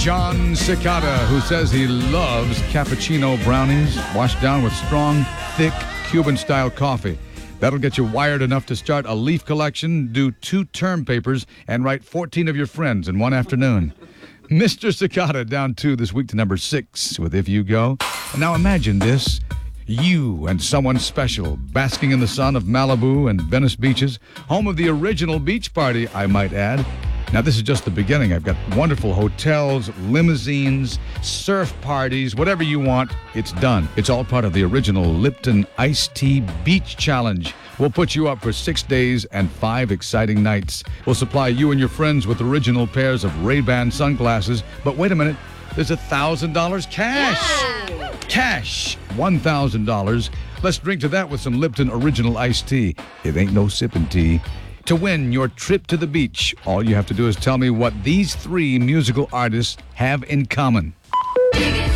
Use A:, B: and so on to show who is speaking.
A: John Cicada, who says he loves cappuccino brownies washed down with strong, thick Cuban-style coffee. That'll get you wired enough to start a leaf collection, do 2 term papers, and write 14 of your friends in one afternoon. Mr. Cicada down 2 this week to number 6 with If You Go. And now imagine this. You and someone special, basking in the sun of Malibu and Venice beaches, home of the original beach party, I might add. Now, this is just the beginning. I've got wonderful hotels, limousines, surf parties, whatever you want, it's done. It's all part of the original Lipton Iced Tea Beach Challenge. We'll put you up for 6 days and 5 exciting nights. We'll supply you and your friends with original pairs of Ray-Ban sunglasses. But wait a minute, there's $1,000 cash.
B: Yeah.
A: Cash, $1,000. Let's drink to that with some Lipton Original Iced Tea. It ain't no sipping tea. To win your trip to the beach, all you have to do is tell me what these 3 musical artists have in common.